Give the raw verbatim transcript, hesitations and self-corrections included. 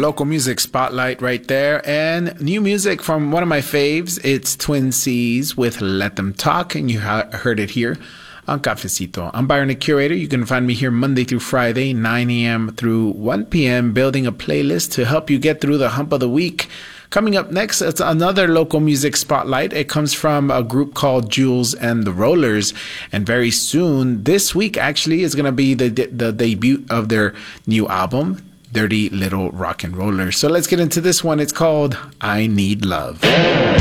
local music spotlight right there. And new music from one of my faves. It's Twin C's with Let Them Talk. And you ha- heard it here on Cafecito. I'm Byron, the Curator. You can find me here Monday through Friday, nine a.m. through one p.m., building a playlist to help you get through the hump of the week. Coming up next, it's another local music spotlight. It comes from a group called Jules and the Rollers. And very soon, this week actually, is going to be the, the debut of their new album, Dirty Little Rock and Rollers. So let's get into this one. It's called I Need Love.